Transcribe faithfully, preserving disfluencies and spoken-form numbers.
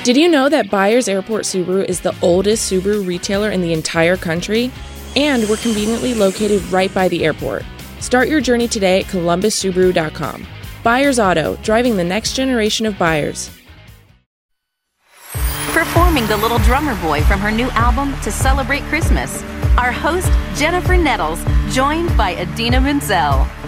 Did you know that Byers Airport Subaru is the oldest Subaru retailer in the entire country? And we're conveniently located right by the airport. Start your journey today at columbus subaru dot com. Byers Auto, driving the next generation of buyers. Performing The Little Drummer Boy from her new album To Celebrate Christmas, our host Jennifer Nettles, joined by Idina Menzel.